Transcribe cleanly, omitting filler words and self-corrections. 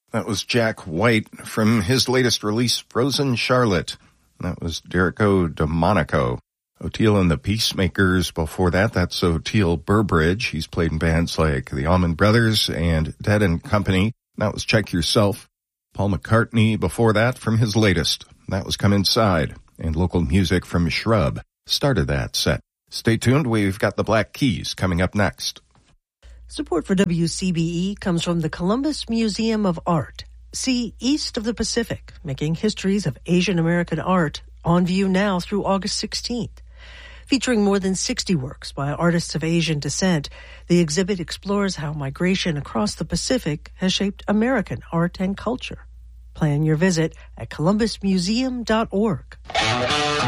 That was Jack White from his latest release, Frozen Charlotte. That was Derico DeMonico. Oteil and the Peacemakers before that. That's Oteil Burbridge. He's played in bands like the Allman Brothers and Dead and Company. That was Check Yourself. Paul McCartney before that from his latest. That was Come Inside. And local music from Shrub started that set. Stay tuned. We've got the Black Keys coming up next. Support for WCBE comes from the Columbus Museum of Art. See East of the Pacific, making histories of Asian American art, on view now through August 16th. Featuring more than 60 works by artists of Asian descent, the exhibit explores how migration across the Pacific has shaped American art and culture. Plan your visit at columbusmuseum.org.